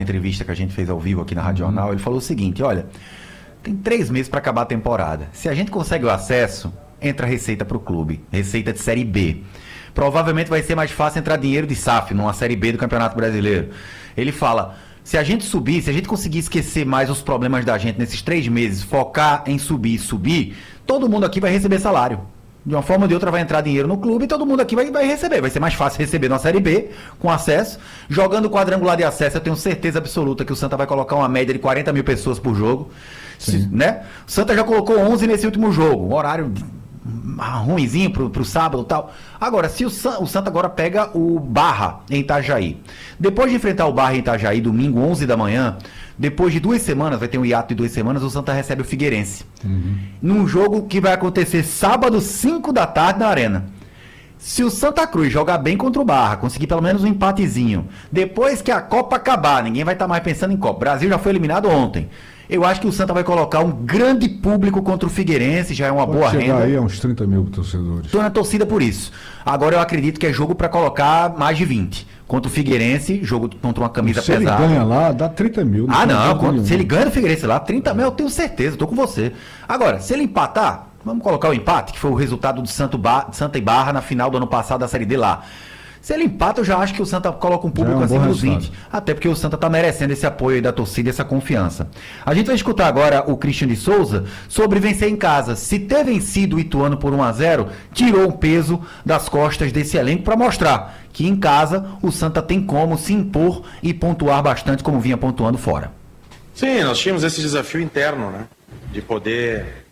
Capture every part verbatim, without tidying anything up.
entrevista que a gente fez ao vivo aqui na Rádio Jornal, ele falou o seguinte: olha, tem três meses para acabar a temporada. Se a gente consegue o acesso, entra receita para o clube, receita de Série B. Provavelmente vai ser mais fácil entrar dinheiro de S A F numa Série B do Campeonato Brasileiro. Ele fala, se a gente subir, se a gente conseguir esquecer mais os problemas da gente nesses três meses, focar em subir e subir, todo mundo aqui vai receber salário. De uma forma ou de outra vai entrar dinheiro no clube e todo mundo aqui vai, vai receber. Vai ser mais fácil receber na Série B, com acesso. Jogando o quadrangular de acesso, eu tenho certeza absoluta que o Santa vai colocar uma média de quarenta mil pessoas por jogo. Se, né? O Santa já colocou onze nesse último jogo. Um horário ruimzinho pro, pro sábado e tal. Agora, se o, San, o Santa agora pega o Barra em Itajaí. Depois de enfrentar o Barra em Itajaí, domingo, onze da manhã, depois de duas semanas, vai ter um hiato de duas semanas, o Santa recebe o Figueirense. Uhum. Num jogo que vai acontecer sábado, cinco da tarde, na Arena. Se o Santa Cruz jogar bem contra o Barra, conseguir pelo menos um empatezinho, depois que a Copa acabar, ninguém vai estar mais pensando em Copa. O Brasil já foi eliminado ontem. Eu acho que o Santa vai colocar um grande público contra o Figueirense, já é uma Pode boa chegar renda. Aí a uns trinta mil torcedores. Estou na torcida por isso. Agora eu acredito que é jogo para colocar mais de vinte. Contra o Figueirense, jogo contra uma camisa se pesada. Se ele ganha lá, dá trinta mil. Não ah, não. Quando, se ele ganha do Figueirense lá, trinta mil, eu tenho certeza, estou com você. Agora, se ele empatar, vamos colocar o empate, que foi o resultado do Santo ba- Santa e Barra na final do ano passado da Série D lá. Se ele empata, eu já acho que o Santa coloca um público é um acima dos vinte. Até porque o Santa está merecendo esse apoio aí da torcida, essa confiança. A gente vai escutar agora o Christian de Souza sobre vencer em casa. Se ter vencido o Ituano por um a zero, tirou um peso das costas desse elenco para mostrar que em casa o Santa tem como se impor e pontuar bastante como vinha pontuando fora. Sim, nós tínhamos esse desafio interno, né? De poder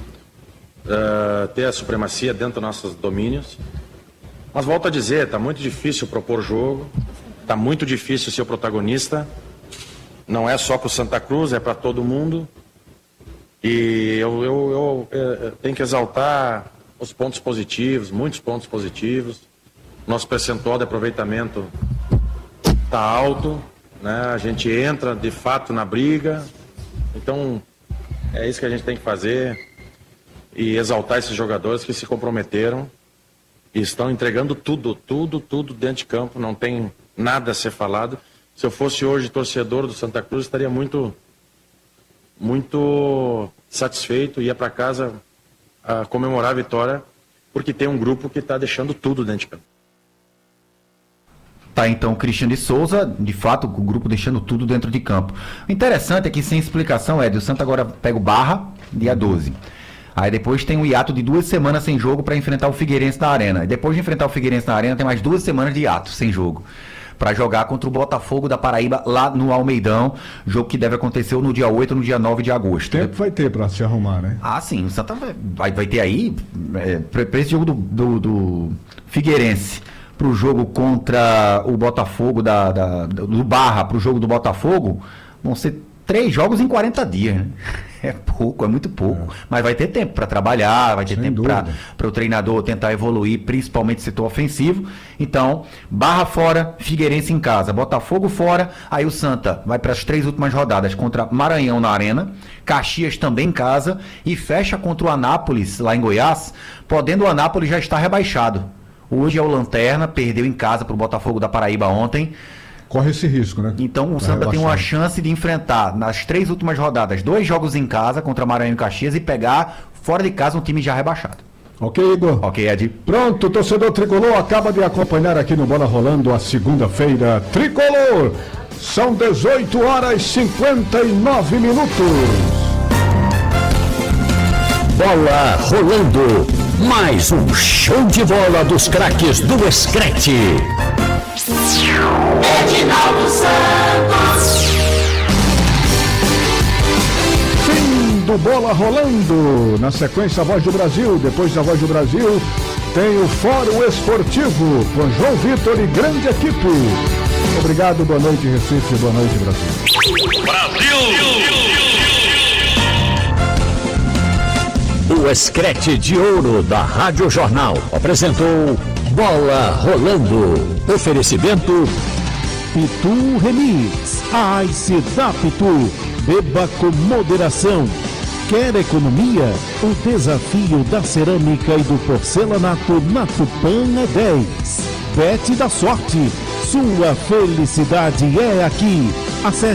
uh, ter a supremacia dentro dos nossos domínios. Mas volto a dizer, está muito difícil propor jogo, está muito difícil ser o protagonista, não é só para o Santa Cruz, é para todo mundo. E eu, eu, eu, eu tenho que exaltar os pontos positivos, muitos pontos positivos. Nosso percentual de aproveitamento está alto, né? A gente entra de fato na briga, então é isso que a gente tem que fazer e exaltar esses jogadores que se comprometeram. E estão entregando tudo, tudo, tudo dentro de campo, não tem nada a ser falado. Se eu fosse hoje torcedor do Santa Cruz, estaria muito, muito satisfeito, ia para casa a comemorar a vitória, porque tem um grupo que está deixando tudo dentro de campo. Tá, então, o Christian de Souza, de fato, o grupo deixando tudo dentro de campo. O interessante é que, sem explicação, Ed, o Santa agora pega o Barra, dia doze. Aí depois tem um hiato de duas semanas sem jogo para enfrentar o Figueirense na Arena. E depois de enfrentar o Figueirense na Arena, tem mais duas semanas de hiato sem jogo para jogar contra o Botafogo da Paraíba lá no Almeidão. Jogo que deve acontecer ou no dia oito ou no dia nove de agosto. Tempo vai ter para se arrumar, né? Ah, sim. O Santa vai, vai ter aí, é, para esse jogo do, do, do Figueirense, para o jogo contra o Botafogo, da, da, do Barra, para o jogo do Botafogo, vão ser três jogos em quarenta dias, né? É pouco, é muito pouco. É. Mas vai ter tempo para trabalhar, vai ter Sem tempo para o treinador tentar evoluir, principalmente setor ofensivo. Então, Barra fora, Figueirense em casa, Botafogo fora, aí o Santa vai para as três últimas rodadas contra Maranhão na Arena, Caxias também em casa e fecha contra o Anápolis lá em Goiás, podendo o Anápolis já estar rebaixado. Hoje é o Lanterna, perdeu em casa para o Botafogo da Paraíba ontem. Corre esse risco, né? Então o Santa tem uma chance de enfrentar nas três últimas rodadas dois jogos em casa contra Maranhão e Caxias e pegar fora de casa um time já rebaixado. Ok, Igor? Ok, Ed. Pronto, torcedor tricolor acaba de acompanhar aqui no Bola Rolando a segunda-feira tricolor. São dezoito horas e cinquenta e nove minutos. Bola rolando. Mais um show de bola dos craques do Escrete. Edinaldo Santos. Fim do Bola Rolando. Na sequência, a Voz do Brasil. Depois da Voz do Brasil, tem o Fórum Esportivo com João Vitor e grande equipe. Obrigado, boa noite, Recife, boa noite, Brasil. Brasil! O Escrete de Ouro da Rádio Jornal apresentou Bola Rolando. Oferecimento Pitu Remix. A Ice da Pitu. Beba com moderação. Quer economia? O desafio da cerâmica e do porcelanato na Tupã é dez. Bete da sorte. Sua felicidade é aqui. Acesse